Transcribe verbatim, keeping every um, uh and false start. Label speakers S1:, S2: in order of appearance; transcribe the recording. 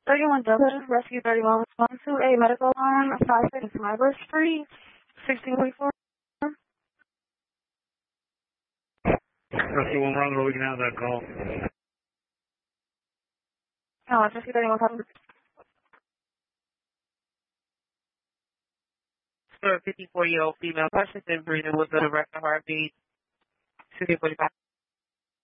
S1: thirty-one Delta, Rescue thirty-one, respond to a medical alarm, five six Myler Street, sixteen forty-four.
S2: Rescue one, Ronald, we can have that call.
S1: Oh, Rescue thirty-one, copy.
S3: For a fifty-four-year-old female patient in breathing with a direct heartbeat, sixteen forty-five.